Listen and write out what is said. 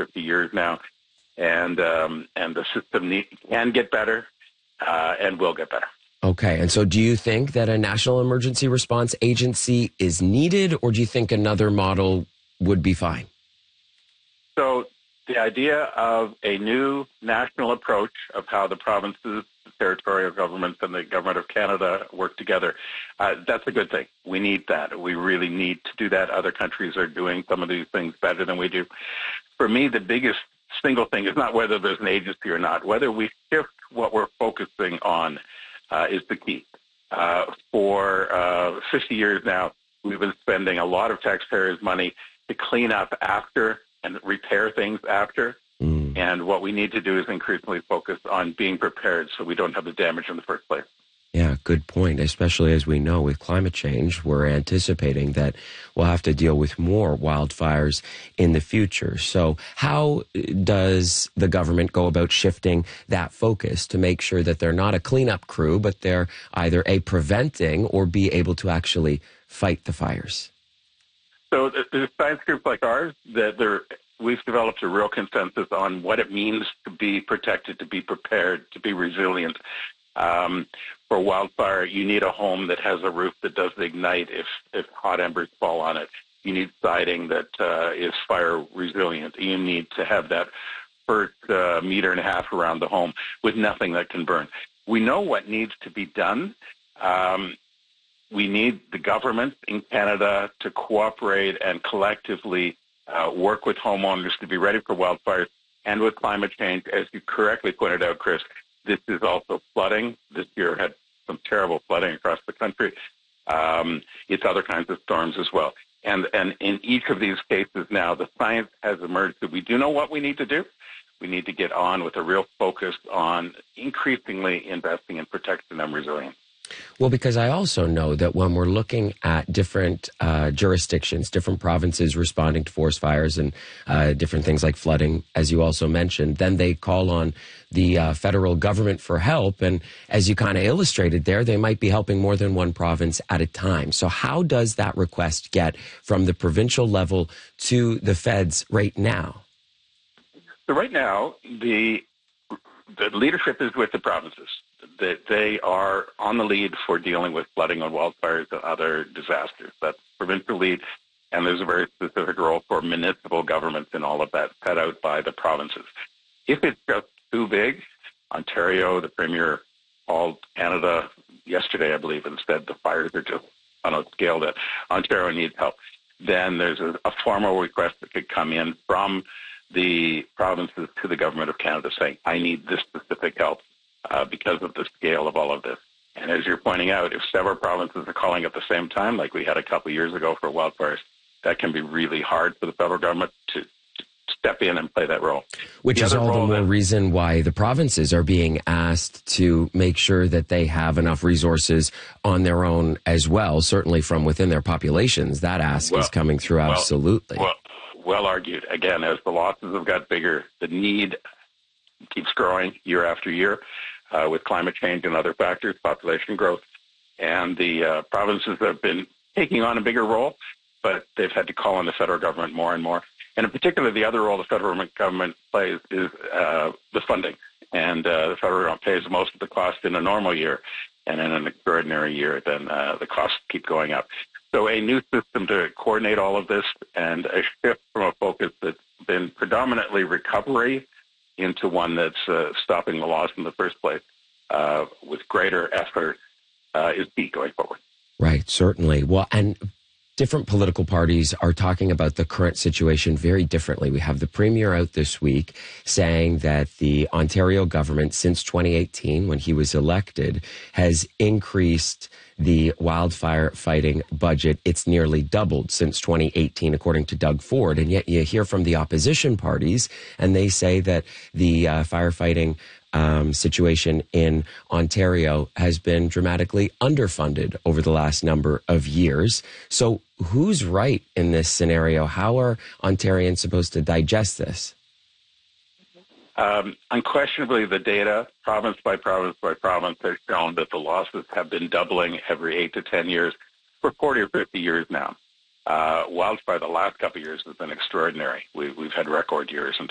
50 years now, and the system can get better and will get better. Okay, and so do you think that a national emergency response agency is needed, or do you think another model would be fine? So the idea of a new national approach of how the provinces, the territorial governments, and the Government of Canada work together, that's a good thing. We need that. We really need to do that. Other countries are doing some of these things better than we do. For me, the biggest single thing is not whether there's an agency or not. Whether we shift what we're focusing on is the key. For 50 years now, we've been spending a lot of taxpayers' money to clean up after and repair things after. And what we need to do is increasingly focus on being prepared so we don't have the damage in the first place. Yeah, good point, especially as we know with climate change, we're anticipating that we'll have to deal with more wildfires in the future. So how does the government go about shifting that focus to make sure that they're not a cleanup crew, but they're either A, preventing or B, able to actually fight the fires? So there's science groups like ours we've developed a real consensus on what it means to be protected, to be prepared, to be resilient. For wildfire, you need a home that has a roof that doesn't ignite if hot embers fall on it. You need siding that is fire resilient. You need to have that first meter and a half around the home with nothing that can burn. We know what needs to be done. We need the government in Canada to cooperate and collectively work with homeowners to be ready for wildfires and with climate change. As you correctly pointed out, Chris, this is also flooding. This year had some terrible flooding across the country. It's other kinds of storms as well. And in each of these cases now, the science has emerged that we do know what we need to do. We need to get on with a real focus on increasingly investing in protection and resilience. Well, because I also know that when we're looking at different jurisdictions, different provinces responding to forest fires and different things like flooding, as you also mentioned, then they call on the federal government for help. And as you kind of illustrated there, they might be helping more than one province at a time. So how does that request get from the provincial level to the feds right now? So right now, the leadership is with the provinces. That they are on the lead for dealing with flooding and wildfires and other disasters. That's provincial lead, and there's a very specific role for municipal governments in all of that set out by the provinces. If it's just too big, Ontario, the Premier called Canada yesterday, I believe, and said the fires are just on a scale that Ontario needs help. Then there's a formal request that could come in from the provinces to the Government of Canada saying, I need this specific help. Because of the scale of all of this. And as you're pointing out, if several provinces are calling at the same time, like we had a couple of years ago for wildfires, that can be really hard for the federal government to step in and play that role. Which is all the more reason why the provinces are being asked to make sure that they have enough resources on their own as well, certainly from within their populations. That ask is coming through absolutely. Well argued. Again, as the losses have got bigger, the need keeps growing year after year with climate change and other factors, population growth. And the provinces have been taking on a bigger role, but they've had to call on the federal government more and more. And in particular, the other role the federal government plays is the funding. And the federal government pays most of the cost in a normal year. And in an extraordinary year, then the costs keep going up. So a new system to coordinate all of this and a shift from a focus that's been predominantly recovery into one that's stopping the loss in the first place with greater effort is key going forward. Right, certainly. Well, and different political parties are talking about the current situation very differently. We have the Premier out this week saying that the Ontario government, since 2018, when he was elected, has increased the wildfire fighting budget. It's nearly doubled since 2018, according to Doug Ford. And yet you hear from the opposition parties, and they say that the firefighting situation in Ontario has been dramatically underfunded over the last number of years. So who's right in this scenario? How are Ontarians supposed to digest this? Unquestionably, the data, province by province by province, has shown that the losses have been doubling every 8 to 10 years for 40 or 50 years now. Wildfire the last couple of years has been extraordinary. We've had record years in